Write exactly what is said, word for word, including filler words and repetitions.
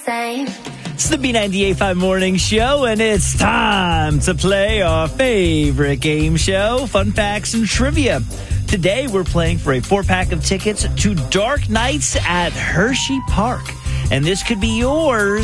same. It's the B ninety-eight point five Morning Show, and it's time to play our favorite game show, Fun Facts and Trivia. Today, we're playing for a four-pack of tickets to Dark Nights at Hershey Park, and this could be yours